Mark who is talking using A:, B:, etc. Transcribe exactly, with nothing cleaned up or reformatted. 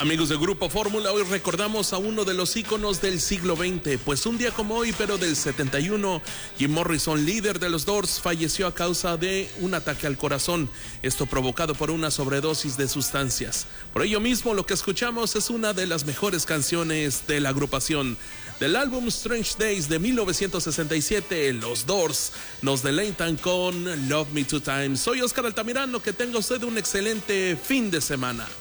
A: Amigos del Grupo Fórmula, hoy recordamos a uno de los íconos del siglo veinte, pues un día como hoy, pero del setenta y uno, Jim Morrison, líder de los Doors, falleció a causa de un ataque al corazón, esto provocado por una sobredosis de sustancias. Por ello mismo, lo que escuchamos es una de las mejores canciones de la agrupación. Del álbum Strange Days de mil novecientos sesenta y siete, los Doors nos deleitan con Love Me Two Times. Soy Oscar Altamirano, que tenga usted un excelente fin de semana.